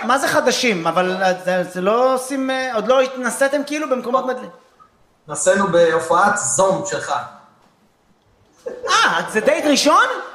מה זה חדשים? אבל זה לא עושים, עוד לא התנסיתם כאילו במקומות מדלים. נסענו בהופעת זום שלך. זה דייט ראשון?